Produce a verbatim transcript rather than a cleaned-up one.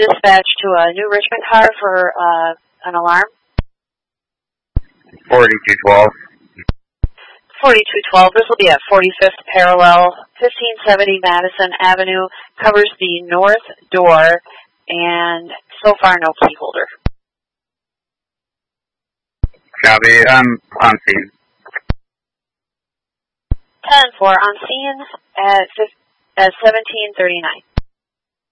dispatch to a New Richmond car for uh, an alarm? forty-two twelve. forty-two twelve. This will be at forty-fifth parallel, fifteen seventy Madison Avenue. Covers the north door, and so far no key holder. Copy. I'm on scene. ten four on scene at, at seventeen thirty-nine.